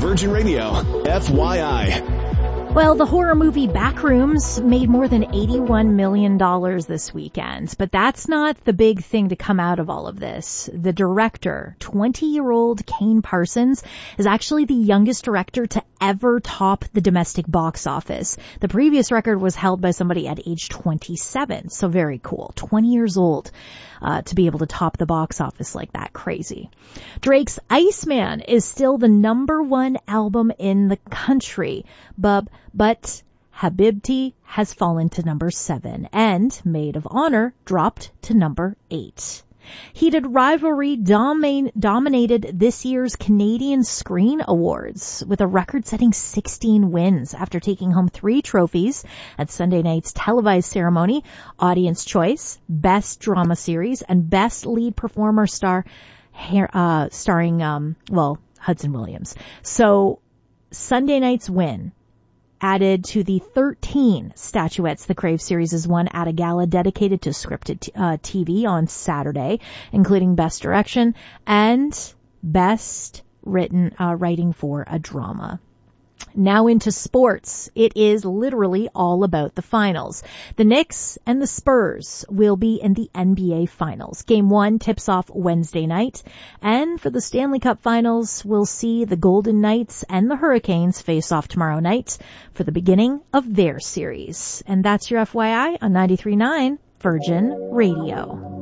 Virgin Radio, FYI. Well, the horror movie Backrooms made more than $81 million this weekend, but that's not the big thing to come out of all of this. The director, 20-year-old Kane Parsons, is actually the youngest director to ever top the domestic box office. The previous record was held by somebody at age 27, so very cool. 20 years old. To be able to top the box office like that. Crazy. Drake's Iceman is still the #1 album in the country, but Habibti has fallen to number 7, and Maid of Honor dropped to number 8. Heated rivalry dominated this year's Canadian Screen Awards with a record-setting 16 wins after taking home 3 trophies at Sunday night's televised ceremony: Audience Choice, Best Drama Series, and Best Lead Performer starring Hudson Williams. So Sunday night's win added to the 13 statuettes the Crave series has won at a gala dedicated to scripted TV on Saturday, including Best Direction and Best Writing for a Drama. Now into sports. It is literally all about the finals. The Knicks and the Spurs will be in the NBA Finals. Game 1 tips off Wednesday night. And for the Stanley Cup Finals, we'll see the Golden Knights and the Hurricanes face off tomorrow night for the beginning of their series. And that's your FYI on 93.9 Virgin Radio.